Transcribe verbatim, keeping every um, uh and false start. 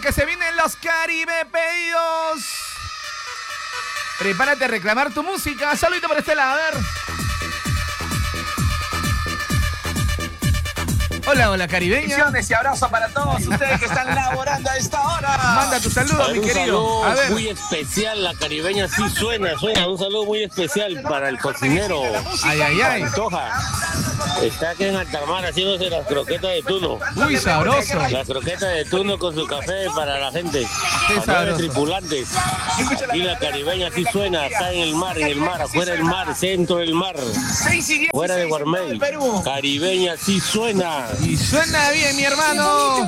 que se vienen los Caribe pedidos. Prepárate a reclamar tu música. Saludito por este lado, a ver. Hola, hola, caribeña. Y abrazo para todos ustedes que están laborando a esta hora. Manda tu saludo, Para mi un querido. saludo A ver. muy especial, la caribeña sí suena, suena. Un saludo muy especial para el cocinero. Ay, ay, ay. Pantoja. Está aquí en Altamar haciéndose las croquetas de tuno. Muy sabroso. Las croquetas de tuno con su café para la gente. Qué Para sabroso. los tripulantes. Y la caribeña sí suena, está en el mar, en el mar, afuera del mar, centro del mar. Fuera de Guarmey. Caribeña sí suena. Y suena bien, mi hermano.